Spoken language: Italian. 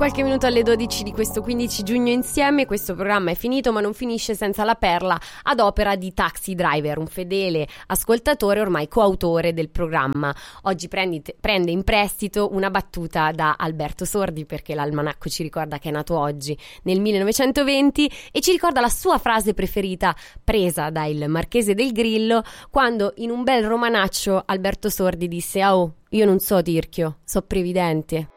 Qualche minuto alle 12 di questo 15 giugno insieme. Questo programma è finito, ma non finisce senza la perla ad opera di Taxi Driver, un fedele ascoltatore ormai coautore del programma. Oggi prende in prestito una battuta da Alberto Sordi, perché l'almanacco ci ricorda che è nato oggi nel 1920 e ci ricorda la sua frase preferita presa dal Marchese del Grillo, quando in un bel romanaccio Alberto Sordi disse: "Ah, oh, io non so tirchio, so previdente".